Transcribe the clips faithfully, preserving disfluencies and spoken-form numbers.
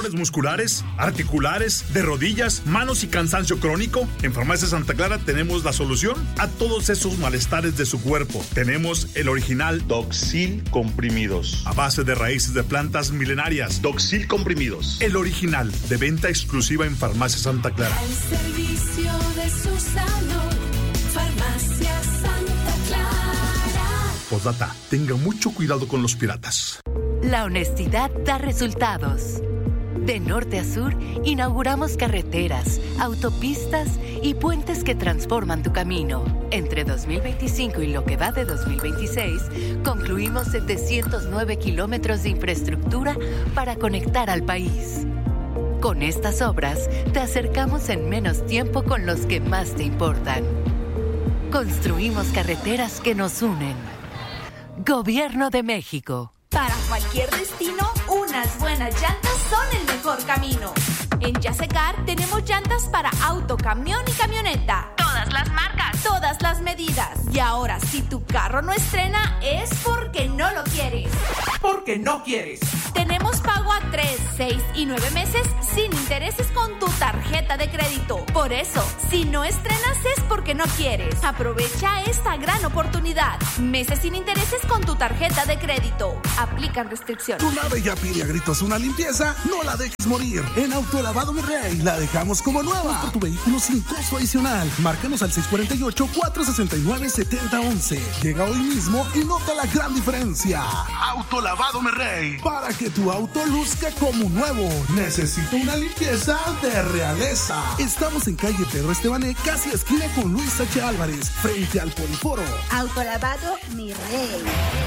dolores musculares, articulares, de rodillas, manos y cansancio crónico? En Farmacia Santa Clara tenemos la solución a todos esos malestares de su cuerpo. Tenemos el original Doxil comprimidos, a base de raíces de plantas milenarias. Doxil comprimidos. El original, de venta exclusiva en Farmacia Santa Clara. Al servicio de su salud, Farmacia Santa Clara. Postdata, tenga mucho cuidado con los piratas. La honestidad da resultados. De norte a sur, inauguramos carreteras, autopistas y puentes que transforman tu camino. Entre dos mil veinticinco y lo que va de dos mil veintiséis, concluimos setecientos nueve kilómetros de infraestructura para conectar al país. Con estas obras, te acercamos en menos tiempo con los que más te importan. Construimos carreteras que nos unen. Gobierno de México. Para cualquier destino, unas buenas llantas son el mejor camino. En Yasecar tenemos llantas para auto, camión y camioneta. Todas las marcas, todas las medidas. Y ahora, si tu carro no estrena, es porque no lo quieres. Porque no quieres. Tenemos pago a tres, seis y nueve meses sin intereses con tu tarjeta de crédito. Por eso, si no estrenas es porque no quieres. Aprovecha esta gran oportunidad. Meses sin intereses con tu tarjeta de crédito. Aplican restricciones. Tu nave ya pide a gritos una limpieza, no la dejes morir. En Autolavado Mi Rey la dejamos como nueva. Por tu vehículo sin costo adicional. Márcanos al seis cuatro ocho, cuatro seis nueve, siete cero uno uno. Llega hoy mismo y nota la gran diferencia. Autolavado Mi Rey, para que tu auto luzca como nuevo. Necesito una limpieza de realeza. Estamos en calle Pedro Estebané, casi esquina con Luis H. Álvarez, frente al Poliforo. Autolavado Mi Rey.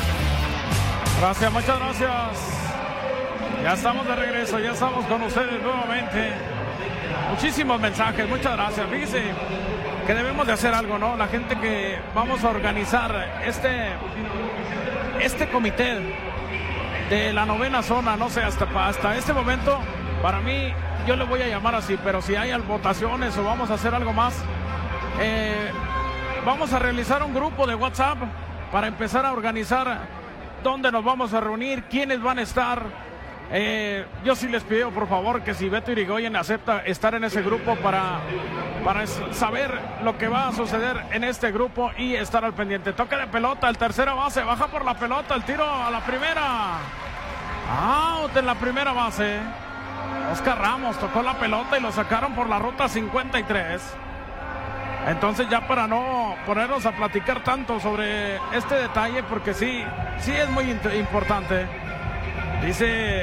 Gracias, muchas gracias. Ya estamos de regreso, ya estamos con ustedes nuevamente. Muchísimos mensajes, muchas gracias. Fíjense que debemos de hacer algo, ¿no? La gente que vamos a organizar este, este comité de la novena zona, no sé, hasta, hasta este momento, para mí, yo le voy a llamar así, pero si hay votaciones o vamos a hacer algo más, eh, vamos a realizar un grupo de WhatsApp para empezar a organizar dónde nos vamos a reunir, quiénes van a estar. Eh, yo sí les pido por favor que si Beto Irigoyen acepta estar en ese grupo para, para saber lo que va a suceder en este grupo y estar al pendiente. Toque de pelota, el tercera base, baja por la pelota, el tiro a la primera. Out en la primera base. Oscar Ramos tocó la pelota y lo sacaron por la ruta cincuenta y tres. Entonces ya para no ponernos a platicar tanto sobre este detalle, porque sí, sí es muy importante. Dice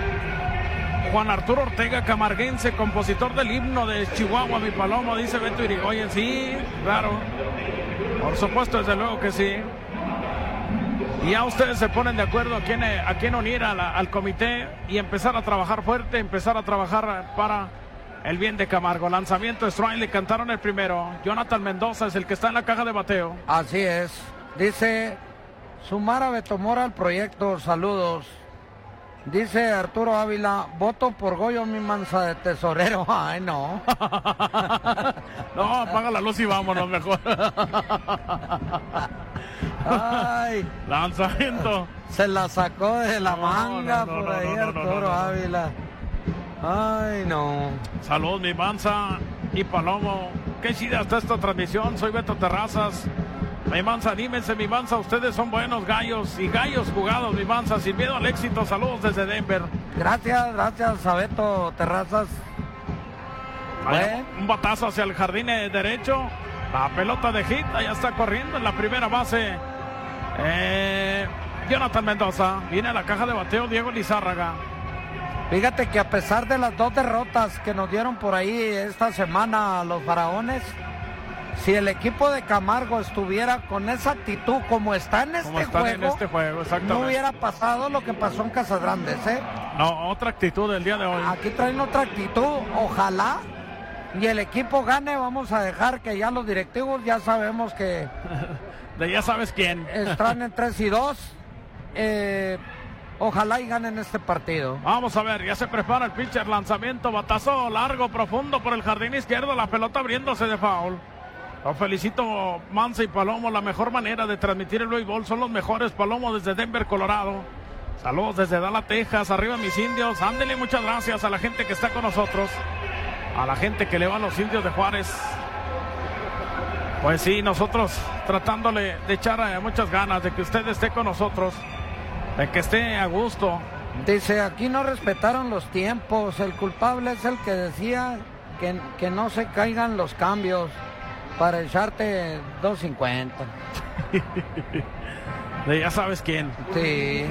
Juan Arturo Ortega, camarguense, compositor del himno de Chihuahua, mi palomo, dice Beto Irigoyen. Sí, claro, por supuesto, desde luego que sí. Y ya ustedes se ponen de acuerdo a quién, a quién unir a la, al comité y empezar a trabajar fuerte, empezar a trabajar para el bien de Camargo. Lanzamiento, strike, le cantaron el primero. Jonathan Mendoza es el que está en la caja de bateo. Así es. Dice sumar a Beto Mora al proyecto, saludos. Dice Arturo Ávila, voto por Goyo mi manza de tesorero. Ay, no. No, apaga la luz y vámonos mejor. Ay. Lanzamiento. Se la sacó de la no, manga no, no, por ahí no, no, Arturo no, no, no. Ávila. Ay, no. Salud, mi manza y Palomo. Qué chida está esta transmisión. Soy Beto Terrazas. Mi manza, anímense, mi manza, ustedes son buenos gallos y gallos jugados, mi manza, sin miedo al éxito. Saludos desde Denver. Gracias, gracias a Beto Terrazas. Allá, un batazo hacia el jardín derecho. La pelota de hit, allá está corriendo en la primera base. Eh, Jonathan Mendoza, viene a la caja de bateo Diego Lizárraga. Fíjate que a pesar de las dos derrotas que nos dieron por ahí esta semana a los Faraones, si el equipo de Camargo estuviera con esa actitud como está en este juego, en este juego no hubiera pasado lo que pasó en Casagrandes, ¿eh? No, otra actitud del día de hoy. Aquí traen otra actitud, ojalá y el equipo gane. Vamos a dejar que ya los directivos ya sabemos que de ya sabes quién están en tres y dos. Eh, ojalá y ganen este partido. Vamos a ver, ya se prepara el pitcher, lanzamiento, batazo largo, profundo por el jardín izquierdo, la pelota abriéndose de foul. Los felicito, Manza y Palomo, la mejor manera de transmitir el béisbol son los mejores, Palomo, desde Denver, Colorado. Saludos desde Dallas, Texas. Arriba mis indios. Ándele, muchas gracias a la gente que está con nosotros. A la gente que le va a los indios de Juárez. Pues sí, nosotros tratándole de echar eh, muchas ganas de que usted esté con nosotros, de que esté a gusto. Dice, aquí no respetaron los tiempos. El culpable es el que decía que, que no se caigan los cambios para echarte dos cincuenta. De ya sabes quién. Sí.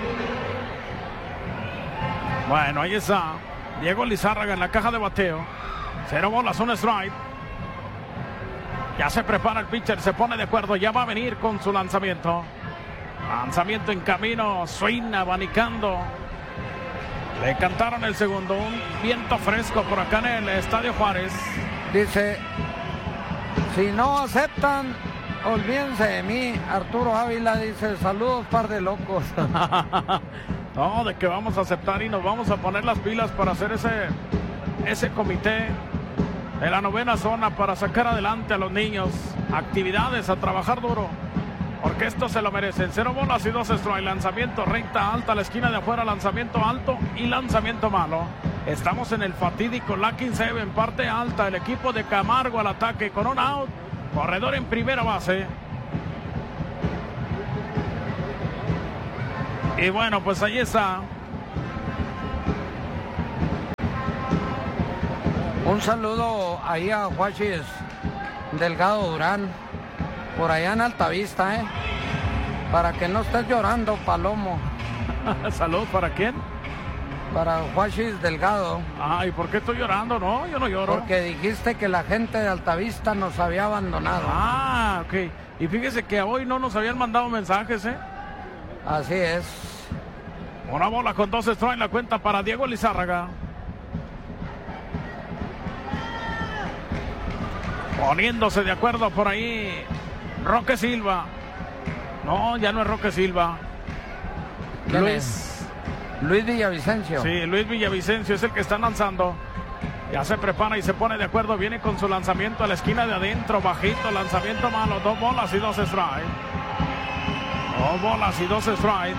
Bueno, ahí está Diego Lizárraga en la caja de bateo. Cero bolas, un strike. Ya se prepara el pitcher, se pone de acuerdo, ya va a venir con su lanzamiento. Lanzamiento en camino, swing abanicando. Le cantaron el segundo, un viento fresco por acá en el Estadio Juárez. Dice, si no aceptan, olvídense de mí. Arturo Ávila dice, saludos par de locos. No, de que vamos a aceptar y nos vamos a poner las pilas para hacer ese, ese comité de la novena zona para sacar adelante a los niños. Actividades, a trabajar duro, porque esto se lo merecen. Cero bolas y dos strikes. Lanzamiento recta alta a la esquina de afuera, lanzamiento alto y lanzamiento malo. Estamos en el fatídico Lucky Seven, parte alta. El equipo de Camargo al ataque con un out. Corredor en primera base. Y bueno, pues ahí está. Un saludo ahí a Juárez Delgado Durán, por allá en Altavista, ¿eh? Para que no estés llorando, Palomo. ¿Salud para quién? Para Juárez Delgado. Ay, ¿por qué estoy llorando? No, yo no lloro. Porque dijiste que la gente de Altavista nos había abandonado. Ah, ok. Y fíjese que hoy no nos habían mandado mensajes, ¿eh? Así es. Una bola con dos strikes, la cuenta para Diego Lizárraga. Poniéndose de acuerdo por ahí Roque Silva. No, ya no es Roque Silva. ¿Quién Luis es? Luis Villavicencio. Sí, Luis Villavicencio es el que está lanzando. Ya se prepara y se pone de acuerdo. Viene con su lanzamiento a la esquina de adentro, bajito, lanzamiento malo. Dos bolas y dos strikes. Dos bolas y dos strikes.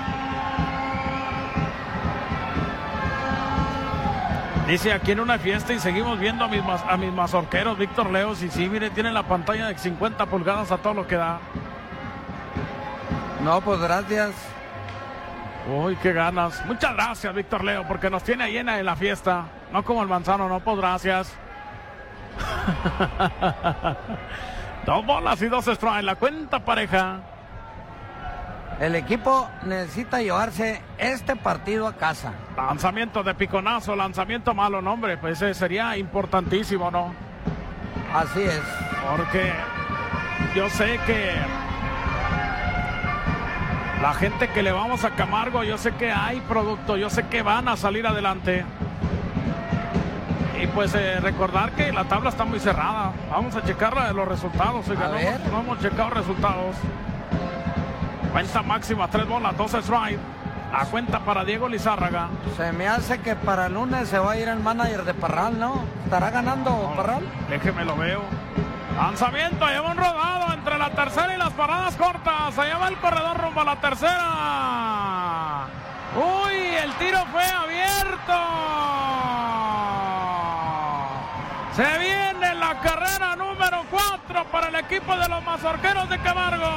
Dice aquí en una fiesta y seguimos viendo a mis, a mis mazorqueros, Víctor Leos. Y sí, mire, tienen la pantalla de cincuenta pulgadas a todo lo que da. No, pues gracias. Uy, qué ganas. Muchas gracias, Víctor Leo, porque nos tiene llena en la fiesta. No como el Manzano, no, pues gracias. Dos bolas y dos strikes, la cuenta pareja. El equipo necesita llevarse este partido a casa. Lanzamiento de piconazo, lanzamiento malo, no, hombre, pues ese sería importantísimo, ¿no? Así es. Porque yo sé que la gente que le vamos a Camargo, yo sé que hay producto, yo sé que van a salir adelante. Y pues eh, recordar que la tabla está muy cerrada. Vamos a checar los resultados. Oiga, A no, ver. no hemos checado resultados. Cuenta máxima, tres bolas, dos strikes. La cuenta para Diego Lizárraga. Se me hace que para el lunes se va a ir el manager de Parral, ¿no? ¿Estará ganando No, Parral? Déjeme lo veo. Lanzamiento, lleva un rodado entre la tercera y las paradas cortas. Allá va el corredor rumbo a la tercera. Uy, el tiro fue abierto. Se viene la carrera número cuatro para el equipo de los mazorqueros de Camargo.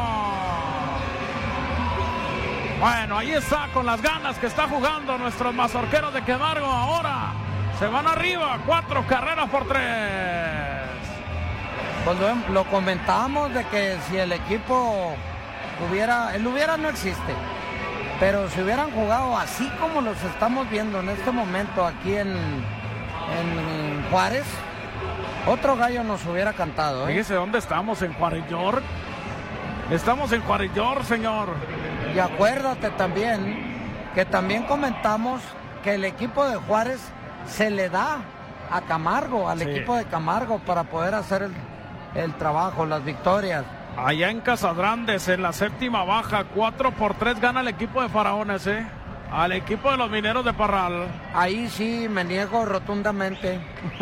Bueno, ahí está con las ganas que está jugando nuestros mazorqueros de Camargo. Ahora se van arriba, cuatro carreras por tres. Cuando lo comentábamos de que si el equipo hubiera, el hubiera no existe, pero si hubieran jugado así como los estamos viendo en este momento aquí en, en Juárez, otro gallo nos hubiera cantado, ¿eh? Fíjese dónde estamos, en Juárez York. Estamos en Juárez York, señor. Y acuérdate también que también comentamos que el equipo de Juárez se le da a Camargo, al Sí. equipo de Camargo para poder hacer el, el trabajo, las victorias. Allá en Casagrandes, en la séptima baja, cuatro por tres gana el equipo de Faraones, ¿eh? Al equipo de los Mineros de Parral. Ahí sí me niego rotundamente.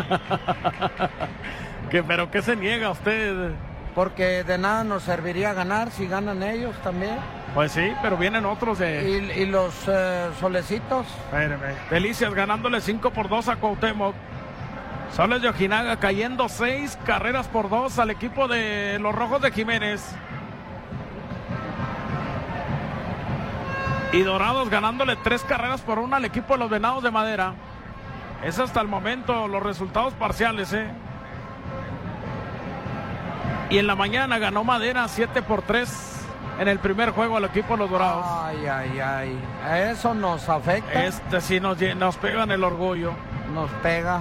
¿Qué, ¿Pero qué se niega usted? Porque de nada nos serviría ganar si ganan ellos también. Pues sí, pero vienen otros de... ¿Y, y los eh, solecitos? Espérame. Delicias ganándole cinco por dos a Cuauhtémoc. Soles de Ojinaga cayendo seis carreras por dos al equipo de los Rojos de Jiménez. Y Dorados ganándole tres carreras por una al equipo de los Venados de Madera. Es hasta el momento los resultados parciales, ¿eh? Y en la mañana ganó Madera siete por tres en el primer juego al equipo de los Dorados. Ay, ay, ay. Eso nos afecta. Este sí nos, nos pega en el orgullo. Nos pega.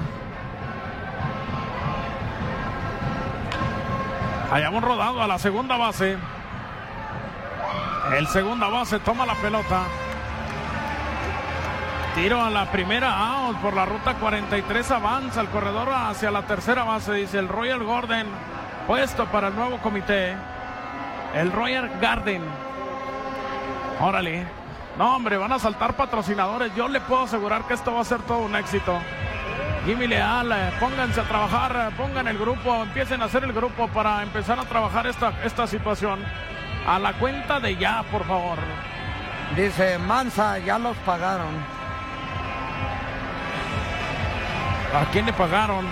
Hayamos rodado a la segunda base. El segunda base toma la pelota. Tiro a la primera out por la ruta cuarenta y tres. Avanza el corredor hacia la tercera base. Dice el Royal Garden. Puesto para el nuevo comité. El Royal Garden. Órale. No, hombre, van a saltar patrocinadores. Yo le puedo asegurar que esto va a ser todo un éxito. Jimmy Leal, eh, pónganse a trabajar, eh, pongan el grupo, empiecen a hacer el grupo para empezar a trabajar esta, esta situación. A la cuenta de ya, por favor. Dice Mansa, ya los pagaron. ¿A quién le pagaron?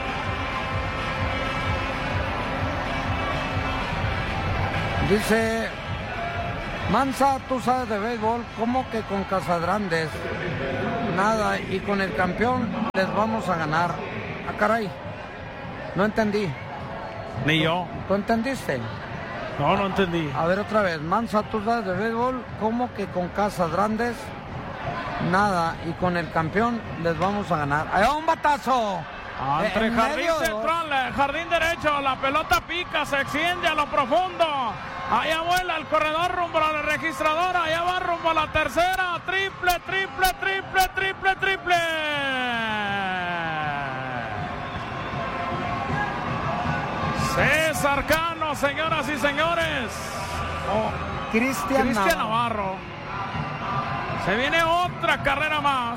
Dice Mansa, tú sabes de béisbol, ¿cómo que con Casadrandes? Nada, y con el campeón les vamos a ganar. Ah, caray, no entendí. Ni yo. ¿Tú entendiste? No, no entendí. A ver otra vez, Mansa, tú sabes de béisbol, ¿cómo que con Casadrandes? Nada, y con el campeón les vamos a ganar. ¡Ahí va un batazo! Entre En jardín medio. central, jardín derecho, la pelota pica, se extiende a lo profundo. Allá vuela el corredor rumbo a la registradora, allá va rumbo a la tercera. Triple, triple, triple, triple, triple. César Cano, señoras y señores. Oh, Cristian Cristian Navarro. Navarro. Se viene otra carrera más.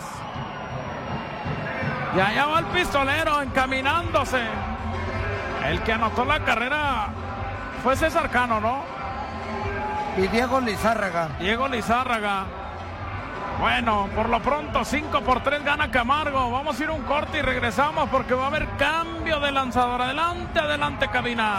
Y allá va el pistolero encaminándose. El que anotó la carrera fue César Cano, ¿no? Y Diego Lizárraga. Diego Lizárraga. Bueno, por lo pronto cinco por tres gana Camargo. Vamos a ir un corte y regresamos porque va a haber cambio de lanzador. Adelante, adelante, cabina.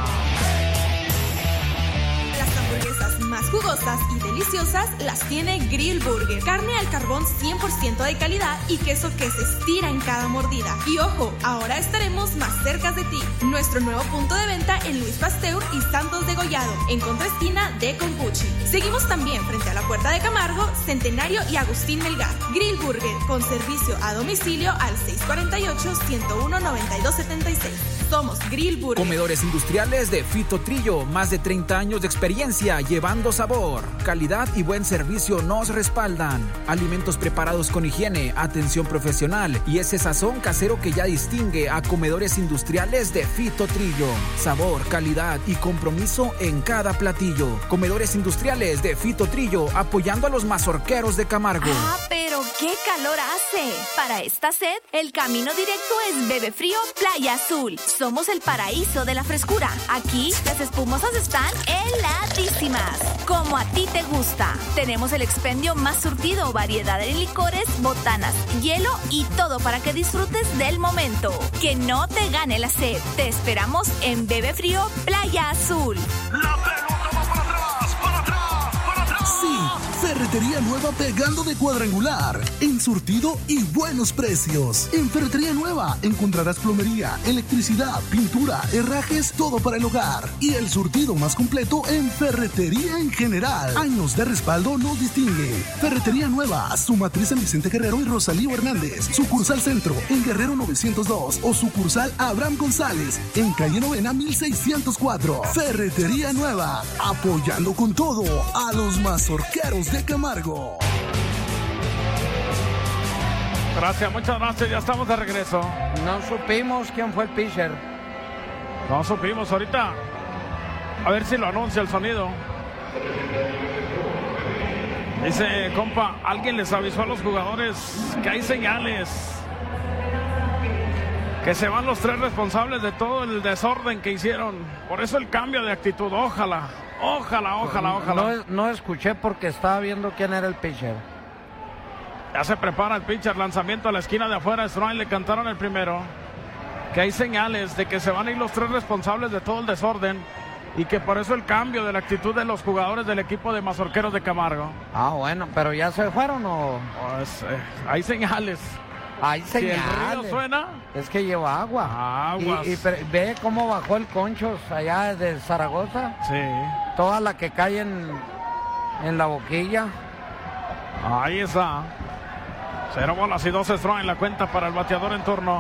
Las hamburguesas más jugosas y deliciosas las tiene Grill Burger. Carne al carbón cien por ciento de calidad y queso que se estira en cada mordida. Y ojo, ahora estaremos más cerca de ti. Nuestro nuevo punto de venta en Luis Pasteur y Santos de Gollado, en contraesquina de Compuchi. Seguimos también frente a la Puerta de Camargo, Centenario y Agustín Melgar. Grill Burger, con servicio a domicilio al seis cuatro ocho, uno uno, nueve dos siete seis. Somos Grill Burger. Comedores industriales de Fito Trillo, más de treinta años de experiencia llevando sabor, calidad y buen servicio nos respaldan. Alimentos preparados con higiene, atención profesional y ese sazón casero que ya distingue a Comedores industriales de Fito Trillo. Sabor, calidad y compromiso en cada platillo. Comedores industriales de Fito Trillo, apoyando a los mazorqueros de Camargo. Ah, pero qué calor hace. Para esta sed, el camino directo es Bebe Frío Playa Azul. Somos el paraíso de la frescura. Aquí las espumosas están heladísimas, como a ti te gusta. Tenemos el expendio más surtido, variedad en licores, botanas, hielo y todo para que disfrutes del momento. Que no te gane la sed. Te esperamos en Bebe Frío Playa Azul. La pelota va para atrás, para atrás, para atrás. Sí, Ferretería Nueva pegando de cuadrangular, en surtido y buenos precios. En Ferretería Nueva encontrarás plomería, electricidad, pintura, herrajes, todo para el hogar. Y el surtido más completo en ferretería en general. Años de respaldo nos distingue. Ferretería Nueva, su matriz en Vicente Guerrero y Rosalío Hernández. Sucursal Centro en Guerrero novecientos dos o sucursal Abraham González en calle Novena mil seiscientos cuatro. Ferretería Nueva, apoyando con todo a los mazorqueros de Camargo. Gracias, muchas gracias, ya estamos de regreso. No supimos quién fue el pitcher. No supimos ahorita. A ver si lo anuncia el sonido. Dice, compa, alguien les avisó a los jugadores que hay señales. Que se van los tres responsables de todo el desorden que hicieron. Por eso el cambio de actitud, ojalá. Ojalá, ojalá, ojalá. No, no escuché porque estaba viendo quién era el pitcher. Ya se prepara el pitcher, lanzamiento a la esquina de afuera, strike, le cantaron el primero. Que hay señales de que se van a ir los tres responsables de todo el desorden y que por eso el cambio de la actitud de los jugadores del equipo de Mazorqueros de Camargo. Ah, bueno, pero ya se fueron o... Pues, eh, hay señales. Hay señales. Si el río suena, es que lleva agua. Aguas. Y, y ve cómo bajó el Conchos allá de Zaragoza. Sí. Toda la que cae en, en la boquilla. Ahí está. Cero bolas y dos strikes en la cuenta para el bateador en turno.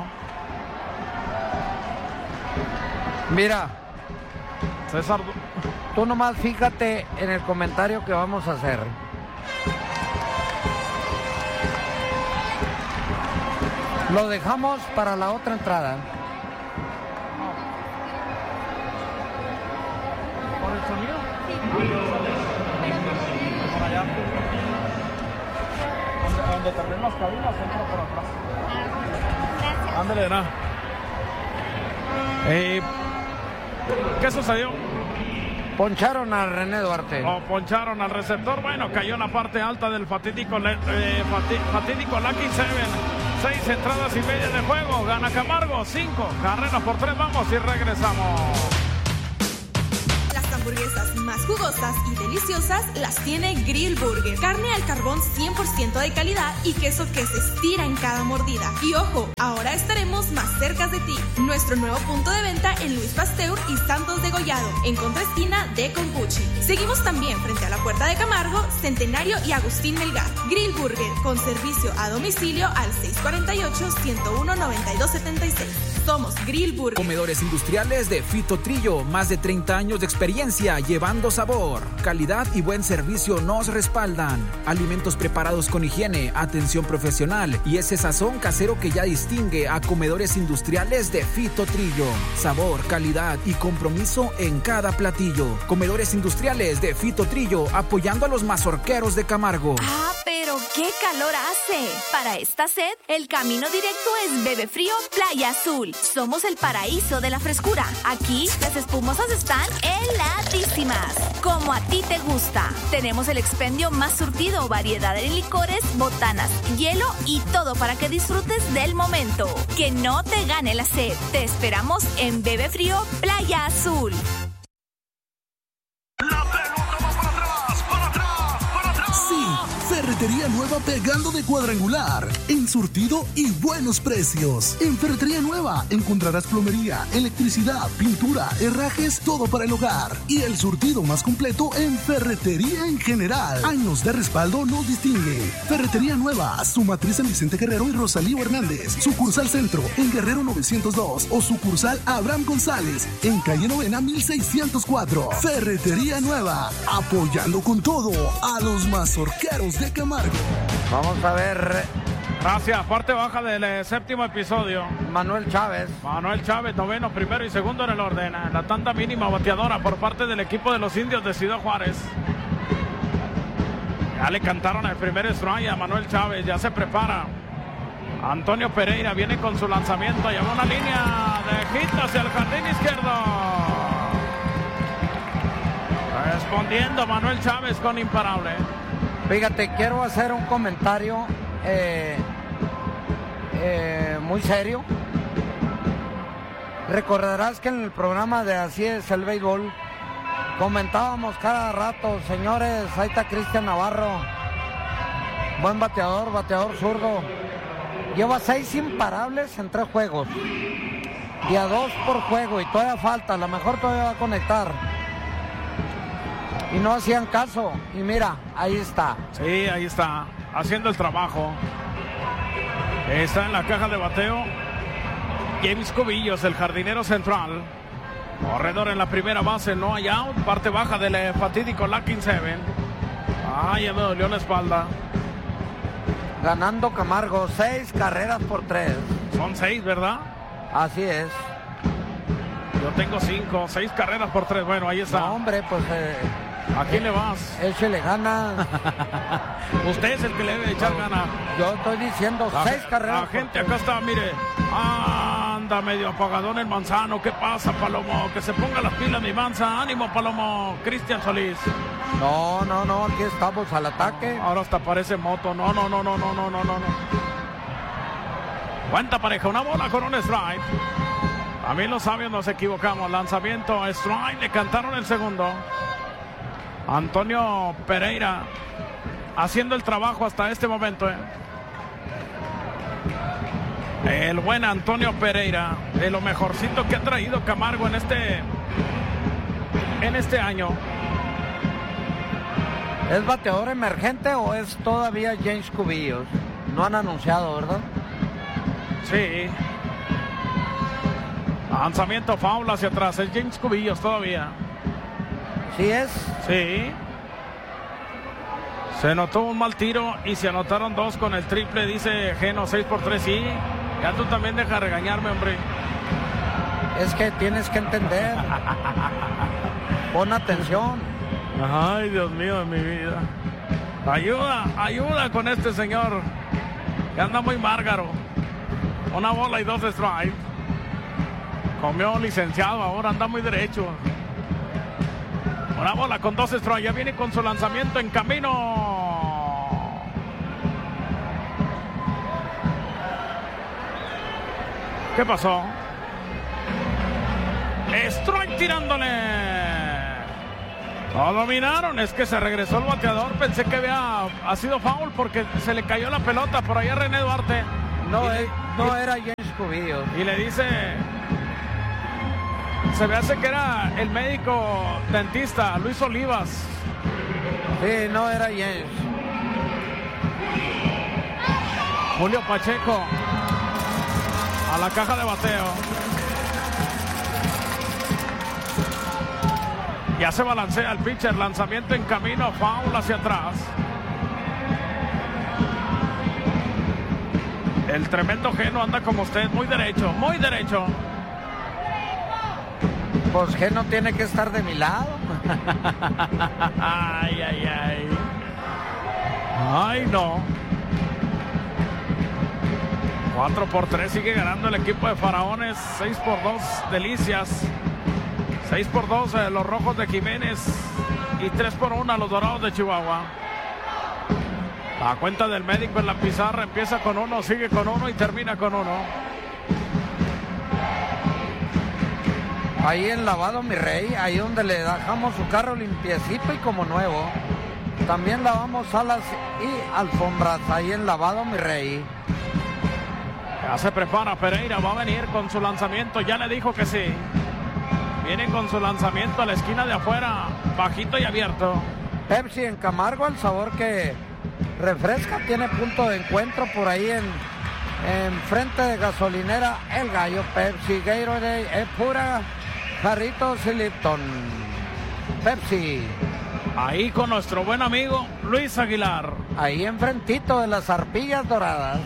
Mira, César, tú nomás fíjate en el comentario que vamos a hacer. Lo dejamos para la otra entrada. ¿Por el sonido? Por allá. Donde, donde terminan las cabinas, entra por atrás. Gracias. Ándale, nada. Eh, ¿Qué sucedió? Poncharon a René Duarte. O poncharon al receptor. Bueno, cayó en la parte alta del fatídico, eh, fatídico Lucky Seven. Seis entradas y media de juego. Gana Camargo. Cinco carreras por tres. Vamos y regresamos. Las hamburguesas más jugosas y deliciosas las tiene Grill Burger. Carne al carbón cien por ciento de calidad y queso que se estira en cada mordida. Y ojo, ahora estaremos más cerca de ti. Nuestro nuevo punto de venta en Luis Pasteur y Santos de Gollado, en contraesquina de Compuchi. Seguimos también frente a la Puerta de Camargo, Centenario y Agustín Melgar. Grill Burger, con servicio a domicilio al seis cuatro ocho, uno uno, nueve dos siete seis. Somos Grill Burger. Comedores industriales de Fito Trillo, más de treinta años de experiencia llevando sabor, calidad y buen servicio nos respaldan. Alimentos preparados con higiene, atención profesional y ese sazón casero que ya distingue a Comedores industriales de Fito Trillo. Sabor, calidad y compromiso en cada platillo. Comedores industriales de Fito Trillo, apoyando a los mazorqueros de Camargo. Ah, pero qué calor hace. Para esta sed, el camino directo es Bebe Frío Playa Azul. Somos el paraíso de la frescura. Aquí las espumosas están heladísimas, como a ti te gusta. Tenemos el expendio más surtido, variedad de licores, botanas, hielo y todo para que disfrutes del momento. Que no te gane la sed. Te esperamos en Bebe Frío Playa Azul. Ferretería Nueva pegando de cuadrangular, en surtido y buenos precios. En Ferretería Nueva encontrarás plomería, electricidad, pintura, herrajes, todo para el hogar. Y el surtido más completo en ferretería en general. Años de respaldo nos distingue. Ferretería Nueva, su matriz en Vicente Guerrero y Rosalío Hernández. Sucursal Centro en Guerrero novecientos dos o sucursal Abraham González en calle Novena mil seiscientos cuatro. Ferretería Nueva, apoyando con todo a los mazorqueros de Camargo. Vamos a ver. Gracias, parte baja del eh, séptimo episodio. Manuel Chávez. Manuel Chávez, noveno, primero y segundo en el orden. La tanda mínima bateadora por parte del equipo de los Indios de Ciudad Juárez. Ya le cantaron el primer strike a Manuel Chávez, ya se prepara. Antonio Pereira viene con su lanzamiento, lleva una línea de hit hacia el jardín izquierdo. Respondiendo Manuel Chávez con imparable. Fíjate, quiero hacer un comentario eh, eh, muy serio. Recordarás que en el programa de Así es el Béisbol comentábamos cada rato, señores, ahí está Cristian Navarro, buen bateador, bateador zurdo, lleva seis imparables en tres juegos, y a dos por juego, y todavía falta, a lo mejor todavía va a conectar. Y no hacían caso. Y mira, ahí está. Sí, ahí está, haciendo el trabajo. Está en la caja de bateo James Cubillos, el jardinero central. Corredor en la primera base, no hay out. Parte baja del fatídico Lucky Seven. Ay, ya me dolió la espalda. Ganando Camargo, seis carreras por tres. Son seis, ¿verdad? Así es. Yo tengo cinco, seis carreras por tres. Bueno, ahí está. No, hombre, pues... Eh... ¿A quién le vas? Échele gana. Usted es el que le debe echar no, gana. Yo estoy diciendo la, seis carreras. La gente acá está, mire. anda medio apagadón el Manzano. ¿Qué pasa, Palomo? Que se ponga las pilas mi Manza. Ánimo, Palomo. Cristian Solís. No, no, no, aquí estamos al ataque. Ahora hasta parece moto. No, no, no, no, no, no, no, no. Cuenta pareja, una bola con un strike. A mí los sabios nos equivocamos. Lanzamiento, strike, le cantaron el segundo. Antonio Pereira haciendo el trabajo hasta este momento. ¿eh? El buen Antonio Pereira, de lo mejorcito que ha traído Camargo en este, en este año. ¿Es bateador emergente o es todavía James Cubillos? No han anunciado, ¿verdad? Sí. Lanzamiento foul hacia atrás. Es James Cubillos todavía. ¿Sí es? Sí. Se notó un mal tiro y se anotaron dos con el triple, dice Geno. seis por tres, sí. Ya tú también deja regañarme, hombre. Es que tienes que entender. Pon atención. Ay, Dios mío de mi vida. Ayuda, ayuda con este señor. Que anda muy márgaro. Una bola y dos strikes. Comió licenciado, ahora anda muy derecho. Una bola con dos strikes. Ya viene con su lanzamiento en camino. ¿Qué pasó? Strike tirándole. Lo dominaron. Es que se regresó el bateador. Pensé que había ha sido foul porque se le cayó la pelota por ahí a René Duarte. No, le, no y, era James Cubillos. Y le dice... Se me hace que era el médico dentista, Luis Olivas. Sí, no era James. Julio Pacheco a la caja de bateo. Ya se balancea el pitcher, lanzamiento en camino, foul hacia atrás. El tremendo Geno anda como usted, muy derecho, muy derecho. Pues Geno tiene que estar de mi lado. Ay, ay, ay. Ay, no. cuatro por tres sigue ganando el equipo de Faraones. seis por dos, Delicias. seis por dos, eh, los Rojos de Jiménez. Y tres por uno, los Dorados de Chihuahua. La cuenta del médico en la pizarra empieza con uno, sigue con uno y termina con uno. Ahí en Lavado Mi Rey, ahí donde le dejamos su carro limpiecito y como nuevo. También lavamos salas y alfombras ahí en Lavado Mi Rey. Ya se prepara Pereira, va a venir con su lanzamiento, ya le dijo que sí. Viene con su lanzamiento a la esquina de afuera, bajito y abierto. Pepsi en Camargo, el sabor que refresca, tiene punto de encuentro por ahí en, en frente de gasolinera El Gallo. Pepsi, Gatorade, es pura, Jarritos y Lipton. Pepsi. Ahí con nuestro buen amigo Luis Aguilar. Ahí enfrentito de las arpillas doradas.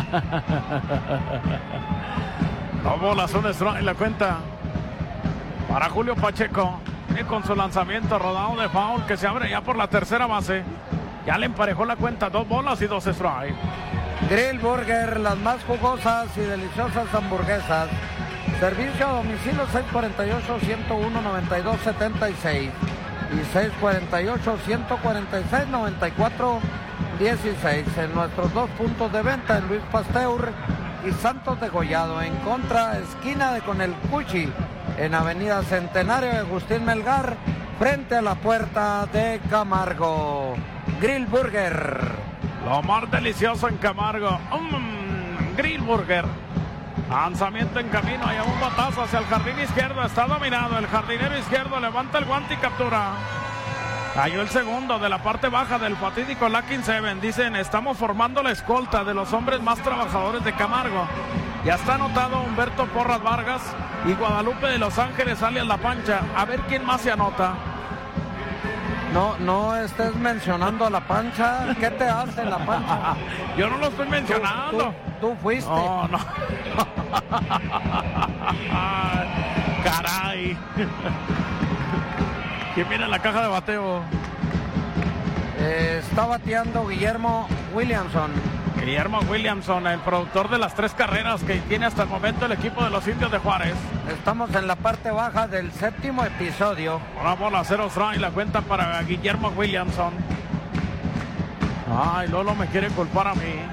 Dos bolas, un strike en la cuenta para Julio Pacheco. Y con su lanzamiento rodado de foul que se abre ya por la tercera base. Ya le emparejó la cuenta, dos bolas y dos strikes. Grill Burger, las más jugosas y deliciosas hamburguesas. Servicio a domicilio seis cuatro ocho, uno cero uno, nueve dos siete seis y seis cuatro ocho, uno cuatro seis, nueve cuatro uno seis. En nuestros dos puntos de venta en Luis Pasteur y Santos de Gollado, en contra esquina de con el Cuchi, en Avenida Centenario de Agustín Melgar, frente a la puerta de Camargo. Grill Burger. Lo más delicioso en Camargo. Mm, Grill Burger. Lanzamiento en camino, hay un batazo hacia el jardín izquierdo, está dominado, el jardinero izquierdo levanta el guante y captura. Cayó el segundo de la parte baja del fatídico Lucky Seven. Dicen, estamos formando la escolta de los hombres más trabajadores de Camargo. Ya está anotado Humberto Porras Vargas y Guadalupe de Los Ángeles alias La Pancha. A ver quién más se anota. No, no estés mencionando a La Pancha. ¿Qué te hace La Pancha? Yo no lo estoy mencionando. Tú, tú, tú fuiste. No, no. Caray. ¿Quién viene en la caja de bateo? Eh, está bateando Guillermo Williamson. Guillermo Williamson, el productor de las tres carreras que tiene hasta el momento el equipo de los Indios de Juárez. Estamos en la parte baja del séptimo episodio. Una bola, cero strike, la cuenta para Guillermo Williamson. Ay, Lolo me quiere culpar a mí.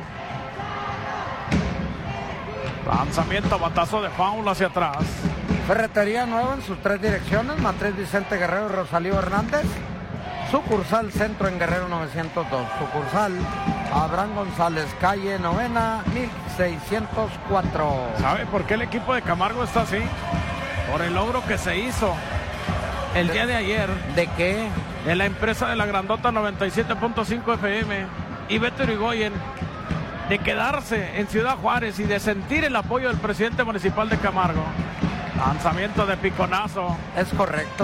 Lanzamiento, batazo de foul hacia atrás. Ferretería nueva en sus tres direcciones, Matriz Vicente Guerrero y Rosalío Hernández. Sucursal Centro en Guerrero novecientos dos. Sucursal Abraham González, calle Novena, mil seiscientos cuatro. ¿Sabe por qué el equipo de Camargo está así? Por el logro que se hizo el ¿De, día de ayer. ¿De qué? En la empresa de la Grandota noventa y siete punto cinco F M y Beto Irigoyen, de quedarse en Ciudad Juárez y de sentir el apoyo del presidente municipal de Camargo. Lanzamiento de piconazo. Es correcto.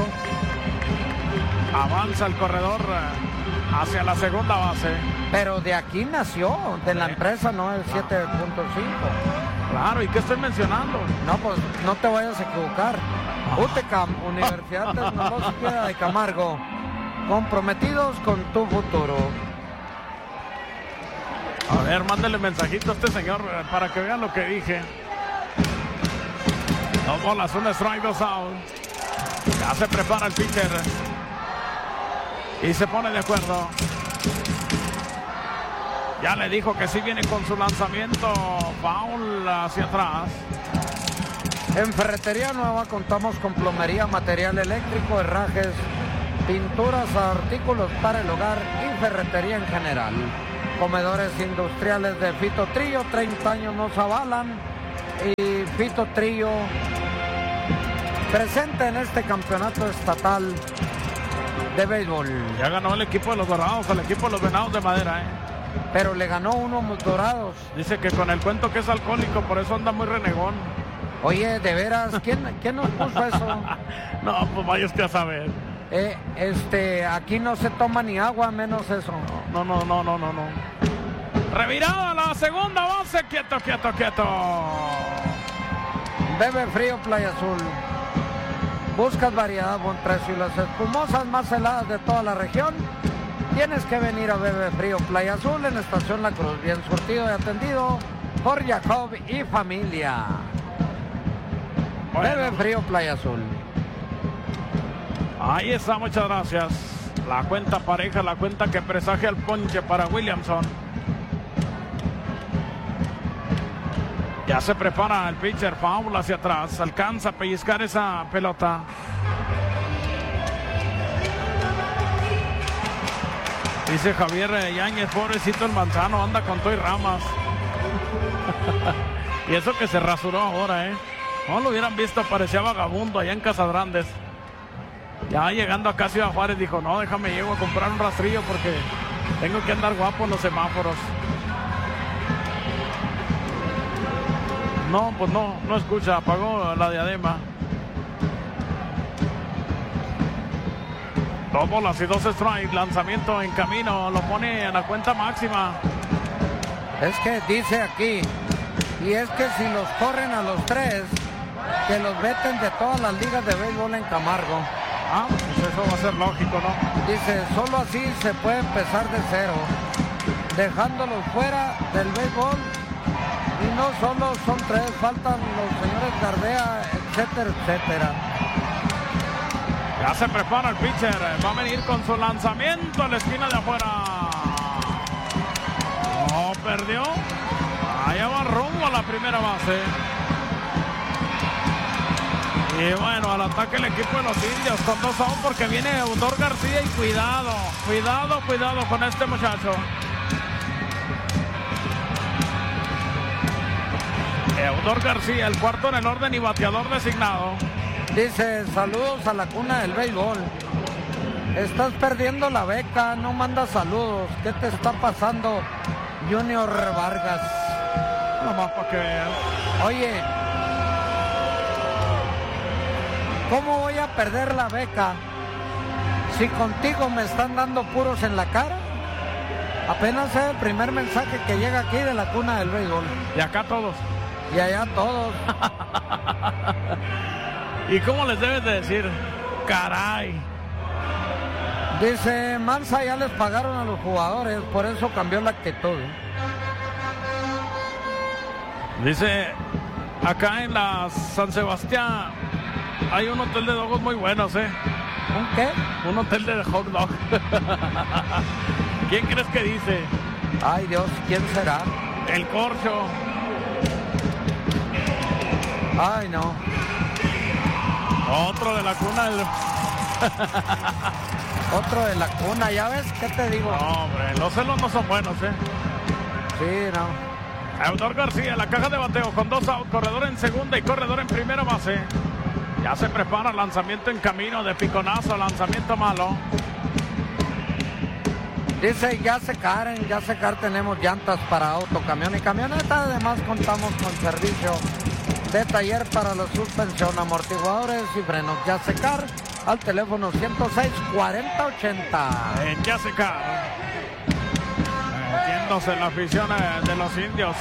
Avanza el corredor hacia la segunda base. Pero de aquí nació, de la empresa, no el siete punto cinco. Claro, ¿y qué estoy mencionando? No, pues no te vayas a equivocar. U T E C A M, Universidad Tecnológica de Camargo, comprometidos con tu futuro. A ver, mándale mensajito a este señor para que vean lo que dije. Dos bolas, un strike, dos out. Ya se prepara el pitcher. Y se pone de acuerdo. Ya le dijo que sí viene con su lanzamiento. Foul hacia atrás. En Ferretería Nueva contamos con plomería, material eléctrico, herrajes, pinturas, artículos para el hogar y ferretería en general. Comedores industriales de Fito Trillo, treinta años nos avalan. Y Fito Trillo presente en este campeonato estatal de béisbol. Ya ganó el equipo de los Dorados, el equipo de los Venados de Madera, ¿eh? Pero le ganó uno a Dorados. Dice que con el cuento que es alcohólico, por eso anda muy renegón. Oye, de veras, ¿quién, ¿quién nos puso eso? No, pues vaya usted a saber. Eh, este, aquí no se toma ni agua, menos eso. No, no, no, no, no, no. Revirada a la segunda base, quieto, quieto, quieto. Bebe frío Playa Azul. Buscas variedad, buen precio y las espumosas más heladas de toda la región. Tienes que venir a Bebe Frío Playa Azul en Estación La Cruz. Bien surtido y atendido por Jacob y familia. Bueno. Bebe Frío Playa Azul. Ahí está, muchas gracias. La cuenta pareja, la cuenta que presagia el ponche para Williamson. Ya se prepara el pitcher, foul hacia atrás. Alcanza a pellizcar esa pelota. Dice Javier Yáñez, pobrecito el Manzano, anda con todo y ramas. Y eso que se rasuró ahora, ¿eh? No lo hubieran visto, parecía vagabundo allá en Casagrandes. Ya llegando acá a Ciudad Juárez dijo, no, déjame llego a comprar un rastrillo porque tengo que andar guapo en los semáforos. No, pues no, no escucha, apagó la diadema. Dos bolas y dos strikes, lanzamiento en camino, lo pone en la cuenta máxima. Es que dice aquí, y es que si los corren a los tres, que los veten de todas las ligas de béisbol en Camargo. Ah, pues eso va a ser lógico, ¿no? Dice, solo así se puede empezar de cero, dejándolos fuera del béisbol. Y no solo son tres, faltan los señores Gardea, etcétera, etcétera. Ya se prepara el pitcher, va a venir con su lanzamiento a la esquina de afuera. No perdió. Allá va rumbo a la primera base. Y bueno, al ataque el equipo de los Indios con dos out porque viene Eudor García y cuidado, cuidado, cuidado con este muchacho. Eudor García, el cuarto en el orden y bateador designado. Dice, saludos a la cuna del béisbol. Estás perdiendo la beca, no mandas saludos. ¿Qué te está pasando, Junior Vargas? Nomás para que vean. Oye, ¿cómo voy a perder la beca si contigo me están dando puros en la cara? Apenas es el primer mensaje que llega aquí de la cuna del béisbol. Y acá todos. Y allá todos. ¿Y cómo les debes de decir? Caray. Dice, Mansa ya les pagaron a los jugadores, por eso cambió la actitud. Dice, acá en la San Sebastián hay un hotel de dogos muy buenos, ¿eh? ¿Un qué? Un hotel de hot dog. ¿Quién crees que dice? Ay, Dios, ¿quién será? El Corcho. Ay, no. Otro de la cuna del... Otro de la cuna, ¿ya ves? ¿Qué te digo? No, hombre, los celos no son buenos, ¿eh? Sí, no. Eudor García, la caja de bateo con dos out, corredor en segunda y corredor en primera base. Ya se prepara lanzamiento en camino de piconazo, lanzamiento malo. Dice, ya secar, ya secar, tenemos llantas para auto, camión y camioneta. Además contamos con servicio de taller para la suspensión, amortiguadores y frenos. Ya secar al teléfono ciento seis, cuarenta, ochenta. En ya secar. Metiéndose en la afición de los indios.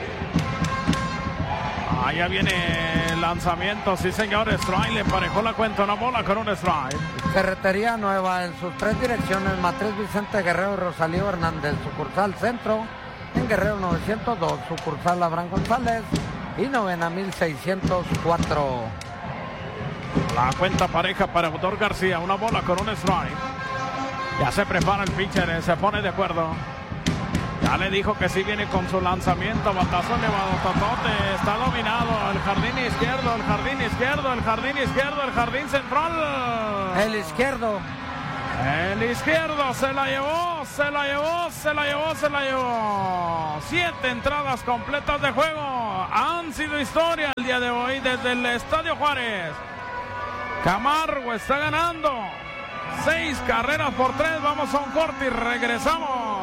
Allá viene el lanzamiento, sí señores. Strike, le emparejó la cuenta, una bola con un strike. Ferretería Nueva en sus tres direcciones: Matriz Vicente Guerrero y Rosalío Hernández, sucursal Centro en Guerrero novecientos dos, sucursal Abraham González y novena mil seiscientos cuatro. La cuenta pareja para Eudor García, una bola con un strike. Ya se prepara el pitcher, se pone de acuerdo. Ya le dijo que sí viene con su lanzamiento, batazo elevado, totote, está dominado, el jardín izquierdo, el jardín izquierdo, el jardín izquierdo, el jardín central. El izquierdo. El izquierdo se la llevó, se la llevó, se la llevó, se la llevó. Siete entradas completas de juego. Han sido historia el día de hoy desde el Estadio Juárez. Camargo está ganando. Seis carreras por tres, vamos a un corte y regresamos.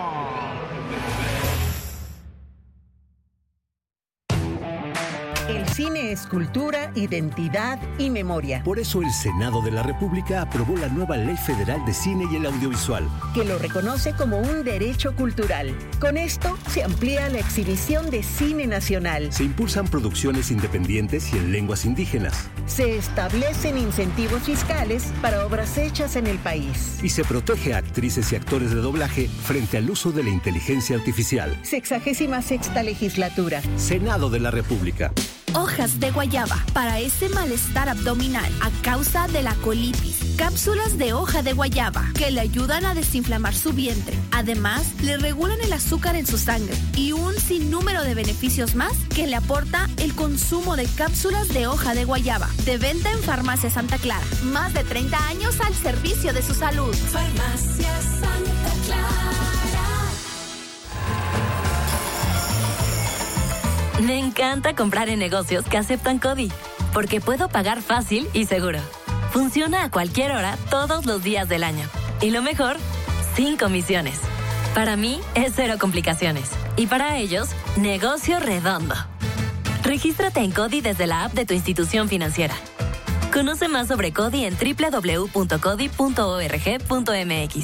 El cine es cultura, identidad y memoria. Por eso el Senado de la República aprobó la nueva Ley Federal de Cine y el Audiovisual, que lo reconoce como un derecho cultural. Con esto se amplía la exhibición de cine nacional. Se impulsan producciones independientes y en lenguas indígenas. Se establecen incentivos fiscales para obras hechas en el país. Y se protege a actrices y actores de doblaje frente al uso de la inteligencia artificial. Sexagésima sexta legislatura. Senado de la República. Hojas de guayaba para ese malestar abdominal a causa de la colitis. Cápsulas de hoja de guayaba que le ayudan a desinflamar su vientre. Además, le regulan el azúcar en su sangre y un sinnúmero de beneficios más que le aporta el consumo de cápsulas de hoja de guayaba. De venta en Farmacia Santa Clara. Más de treinta años al servicio de su salud. Farmacia Santa Clara. Me encanta comprar en negocios que aceptan CODI, porque puedo pagar fácil y seguro. Funciona a cualquier hora, todos los días del año. Y lo mejor, sin comisiones. Para mí, es cero complicaciones. Y para ellos, negocio redondo. Regístrate en CODI desde la app de tu institución financiera. Conoce más sobre CODI en doble u doble u doble u punto codi punto org punto m x.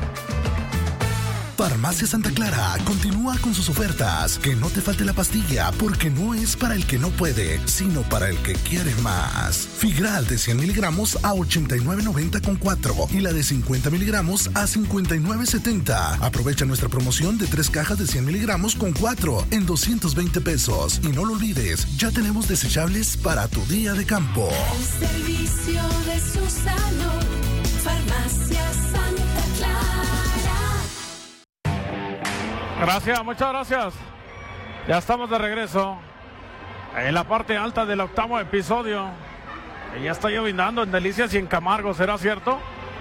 Farmacia Santa Clara continúa con sus ofertas. Que no te falte la pastilla, porque no es para el que no puede, sino para el que quiere más. Figral de cien miligramos a ochenta y nueve noventa con cuatro y la de cincuenta miligramos a cincuenta y nueve setenta. Aprovecha nuestra promoción de tres cajas de cien miligramos con cuatro en doscientos veinte pesos. Y no lo olvides, ya tenemos desechables para tu día de campo. El servicio de su salud. Farmacia Santa Clara. Gracias, muchas gracias. Ya estamos de regreso en la parte alta del octavo episodio. Y ya está llovinando en Delicias y en Camargo, ¿será cierto?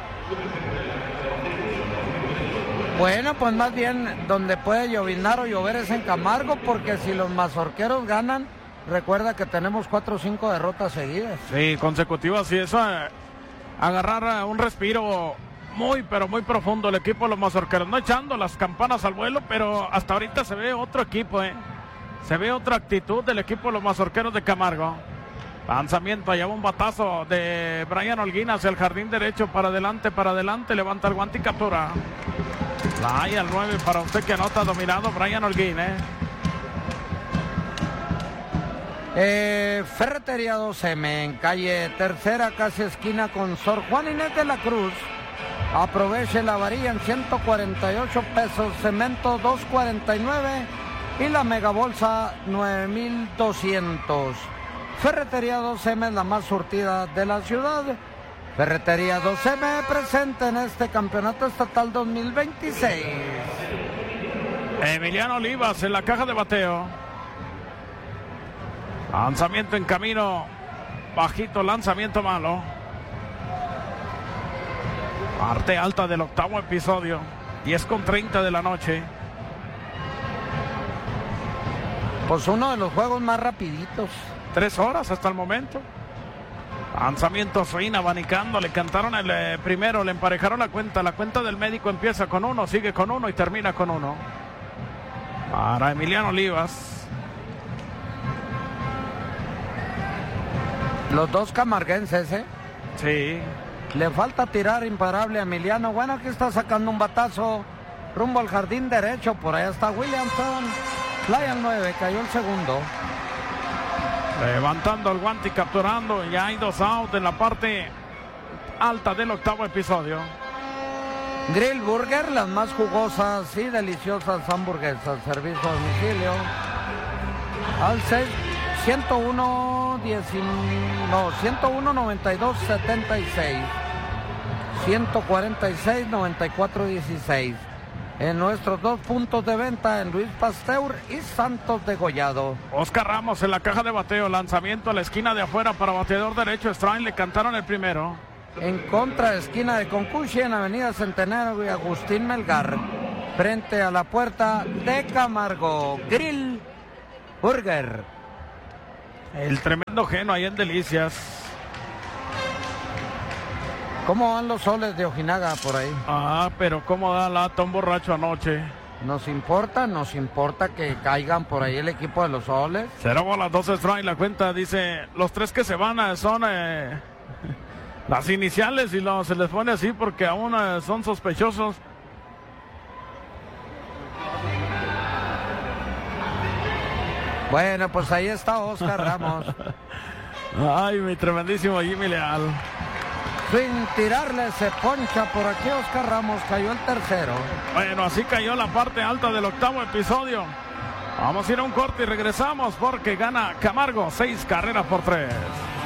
Bueno, pues más bien donde puede llovinar o llover es en Camargo, porque si los mazorqueros ganan, recuerda que tenemos cuatro o cinco derrotas seguidas. Sí, consecutivas, y eso, eh, agarrar un respiro muy, pero muy profundo el equipo de los mazorqueros, no echando las campanas al vuelo, pero hasta ahorita se ve otro equipo, eh. Se ve otra actitud del equipo de los mazorqueros de Camargo. Lanzamiento, allá un batazo de Brian Holguín hacia el jardín derecho, para adelante, para adelante, levanta el guante y captura. La hay al nueve para usted que anota, dominado Brian Holguín, eh. Eh, Ferretería dos eme en calle Tercera, casi esquina con Sor Juan Inés de la Cruz. Aproveche la varilla en ciento cuarenta y ocho pesos, cemento dos cuarenta y nueve y la megabolsa nueve mil doscientos. Ferretería dos eme es la más surtida de la ciudad. Ferretería dos eme presente en este campeonato estatal dos mil veintiséis. Emiliano Olivas en la caja de bateo. Lanzamiento en camino. Bajito, lanzamiento malo. Parte alta del octavo episodio. diez con treinta de la noche. Pues uno de los juegos más rapiditos. Tres horas hasta el momento. Lanzamiento swing, abanicando. Le cantaron el eh, primero, le emparejaron la cuenta. La cuenta del médico empieza con uno, sigue con uno y termina con uno. Para Emiliano Olivas. Los dos camarguenses, ¿eh? Sí. Le falta tirar imparable a Emiliano. Bueno, aquí está sacando un batazo rumbo al jardín derecho. Por allá está Williamson. Fly al nueve, cayó el segundo. Levantando el guante y capturando. Ya hay dos outs en la parte alta del octavo episodio. Grill Burger, las más jugosas y deliciosas hamburguesas. Servicio a domicilio. Al seis, ciento uno, diez, no, ciento uno, noventa y dos, setenta y seis. ciento cuarenta y seis, noventa y cuatro, dieciséis. En nuestros dos puntos de venta en Luis Pasteur y Santos de Gollado. Oscar Ramos en la caja de bateo. Lanzamiento a la esquina de afuera para bateador derecho. Strike, le cantaron el primero. En contra de esquina de Concuchi en Avenida Centenario y Agustín Melgar. Frente a la puerta de Camargo. Grill Burger. El tremendo Geno ahí en Delicias. ¿Cómo van los Soles de Ojinaga por ahí? Ah, pero cómo da lata un borracho anoche. Nos importa, nos importa que caigan por ahí el equipo de los Soles. Cero bolas, dos strikes. La cuenta dice, los tres que se van eh, son eh, las iniciales y lo, se les pone así porque aún eh, son sospechosos. Bueno, pues ahí está Oscar Ramos. Ay, mi tremendísimo Jimmy Leal. Sin tirarle se poncha por aquí Oscar Ramos, cayó el tercero. Bueno, así cayó la parte alta del octavo episodio. Vamos a ir a un corte y regresamos porque gana Camargo seis carreras por tres.